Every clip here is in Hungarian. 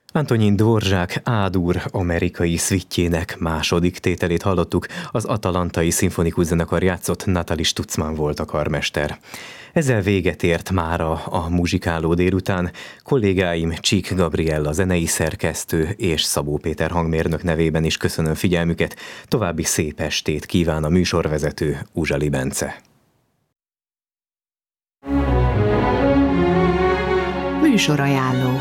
Antonin Dvorak A-dur amerikai szvittjének második tételét hallottuk, az Atalantai Szimfonikus Zenekar játszott, Nathalie Stutzmann volt a karmester. Ezzel véget ért mára a muzsikáló délután. Kollégáim Csík Gabriella zenei szerkesztő és Szabó Péter hangmérnök nevében is köszönöm figyelmüket. További szép estét kíván a műsorvezető Uzsali Bence. Műsorajánló.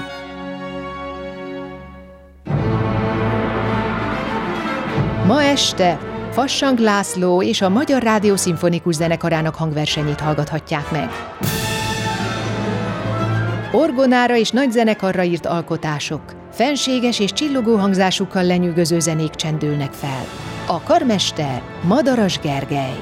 Ma este Fassang László és a Magyar Rádió Szimfonikus Zenekarának hangversenyét hallgathatják meg. Orgonára és nagy zenekarra írt alkotások, fenséges és csillogó hangzásukkal lenyűgöző zenék csendülnek fel. A karmester Madaras Gergely.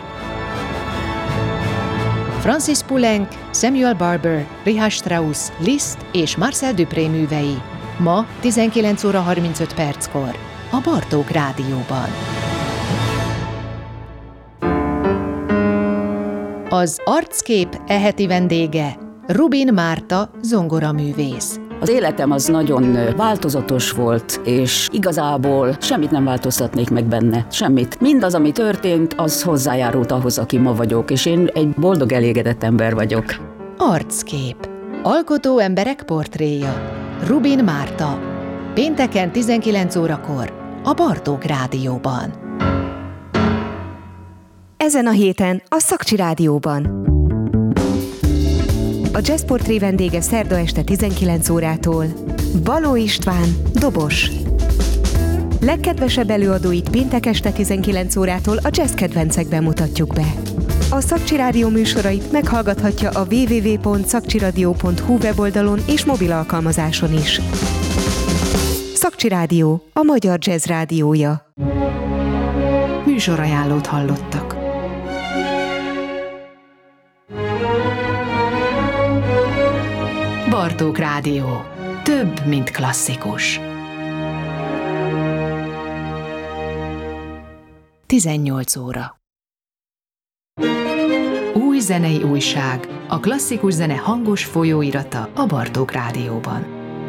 Francis Poulenc, Samuel Barber, Richard Strauss, Liszt és Marcel Dupré művei. Ma 19 óra 35 perckor a Bartók Rádióban. Az Arckép heti vendége Rubin Márta zongoraművész. Az életem az nagyon változatos volt, és igazából semmit nem változtatnék meg benne. Semmit. Mindaz, ami történt, az hozzájárult ahhoz, aki ma vagyok, és én egy boldog, elégedett ember vagyok. Arckép. Alkotó emberek portréja. Rubin Márta. Pénteken 19 órakor a Bartók Rádióban. Ezen a héten a Szakcsi Rádióban. A Jazz Portré vendége szerda este 19 órától Baló István, dobos. Legkedvesebb előadóit péntek este 19 órától a jazz kedvencekben mutatjuk be. A Szakcsi Rádió műsorait meghallgathatja a www.szakcsiradio.hu weboldalon és mobil alkalmazáson is. Szakcsi Rádió, a magyar jazz rádiója. Műsorajánlót hallottak. Bartók Rádió. Több, mint klasszikus. 18 óra. Új zenei újság. A klasszikus zene hangos folyóirata a Bartók Rádióban.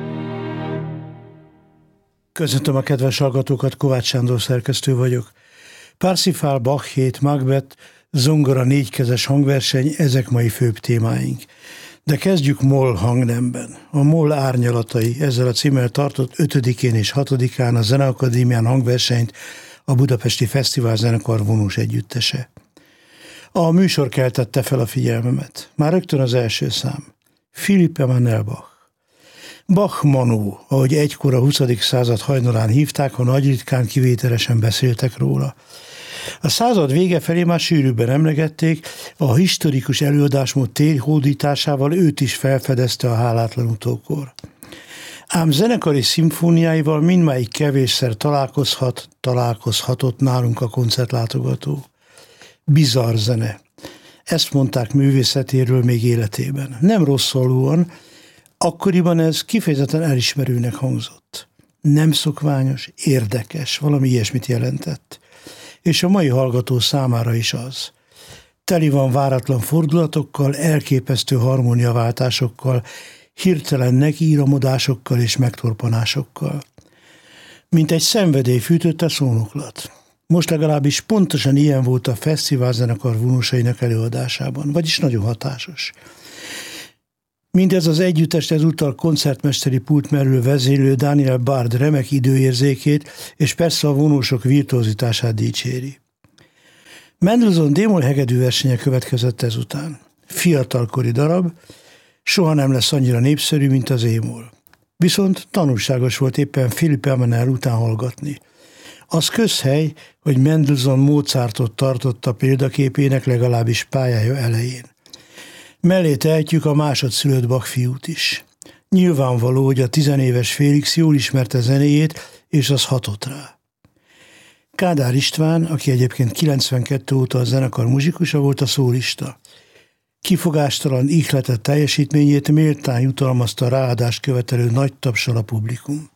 Köszöntöm a kedves hallgatókat, Kovács Sándor szerkesztő vagyok. Parsifal, Bach 7, Macbeth, zongora négykezes hangverseny, ezek mai főbb témáink. De kezdjük moll hangnemben. A moll árnyalatai ezzel a címmel tartott 5-én és 6-án a Zeneakadémián hangversenyt a Budapesti Fesztivál Zenekar vonós együttese. A műsor keltette fel a figyelmemet. Már rögtön az első szám. Philipp Emanuel Bach. Bach Manó, ahogy egykor a 20. század hajnalán hívták, ha nagy ritkán kivételesen beszéltek róla. A század vége felé már sűrűbben emlegették, a historikus előadásmód térhódításával őt is felfedezte a hálátlan utókor. Ám zenekari szimfóniáival mindmáig kevésszer találkozhatott nálunk a koncertlátogató. Bizarr zene. Ezt mondták művészetéről még életében. Nem rosszallóan, akkoriban ez kifejezetten elismerőnek hangzott. Nem szokványos, érdekes, valami ilyesmit jelentett. És a mai hallgató számára is az. Teli van váratlan fordulatokkal, elképesztő harmóniaváltásokkal, hirtelen nekiíramodásokkal és megtorpanásokkal. Mint egy szenvedély fűtötte szónoklat. Most legalábbis pontosan ilyen volt a Fesztivál Zenekar vonósainak előadásában, vagyis nagyon hatásos. Mindez az együttest ezúttal koncertmesteri pult mellől vezénylő Daniel Bard remek időérzékét és persze a vonósok virtuozitását dicséri. Mendelssohn D-moll hegedű versenye következett ezután. Fiatalkori darab, soha nem lesz annyira népszerű, mint az E-moll. Viszont tanulságos volt éppen Philipp Emanuel után hallgatni. Az közhely, hogy Mendelssohn Mozartot tartotta példaképének legalábbis pályája elején. Mellé tehetjük a másodszülött Bach fiút is. Nyilvánvaló, hogy a 10 éves Félix jól ismerte zenéjét, és az hatott rá. Kádár István, aki egyébként 92 óta a zenekar muzsikusa volt, a szólista. Kifogástalan ihletett teljesítményét méltán jutalmazta a ráadást követelő nagy tapssal a publikum.